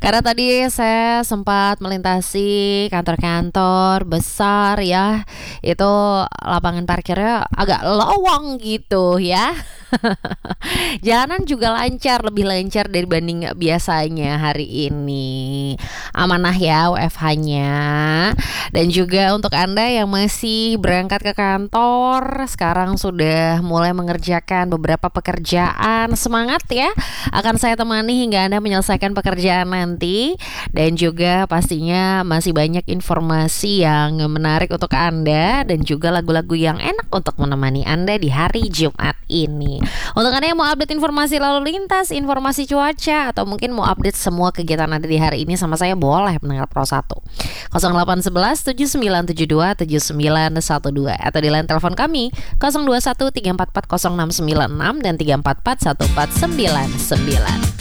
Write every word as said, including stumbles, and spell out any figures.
Karena tadi saya sempat melintasi kantor-kantor besar ya, itu lapangan parkirnya agak lowong gitu ya. Jalanan juga lancar, lebih lancar dibanding biasanya hari ini. Amanah ya W F H-nya. Dan juga untuk Anda yang masih berangkat ke kantor, sekarang sudah mulai mengerjakan beberapa pekerjaan, semangat ya. Akan saya temani hingga Anda menyelesaikan pekerjaan nanti. Dan juga pastinya masih banyak informasi yang menarik untuk Anda, dan juga lagu-lagu yang enak untuk menemani Anda di hari Jumat ini. Untuk Anda yang mau update informasi lalu lintas, informasi cuaca, atau mungkin mau update semua kegiatan Anda di hari ini sama saya, boleh mendengar Pro satu nol delapan satu satu tujuh sembilan tujuh dua tujuh sembilan satu dua, atau di line telepon kami nol dua satu tiga empat empat nol enam sembilan enam dan tiga empat empat satu empat sembilan sembilan.